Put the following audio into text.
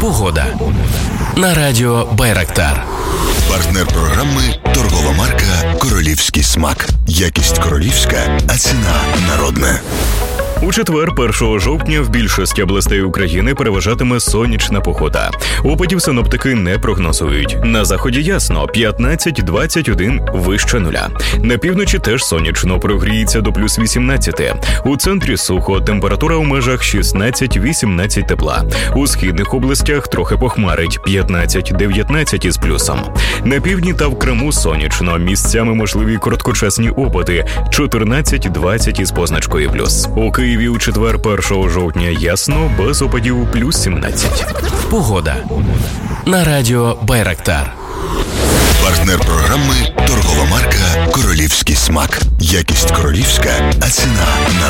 Погода. На радіо Байрактар. Партнер програми – торгова марка «Королівський смак». Якість королівська, а ціна народна. У четвер, 1 жовтня, в більшості областей України переважатиме сонячна погода. Опадів синоптики не прогнозують. На заході ясно – 15-21 вище нуля. На півночі теж сонячно, прогріється до плюс 18. У центрі сухо, температура у межах 16-18 тепла. У східних областях трохи похмарить – 15-19 із плюсом. На півдні та в Криму сонячно, місцями можливі короткочасні опади – 14-20 із позначкою плюс. У Києві у четвер 1 жовтня ясно, без опадів плюс 17. Погода. На радіо Байрактар. Партнер програми – торгова марка «Королівський смак». Якість королівська, а ціна народна.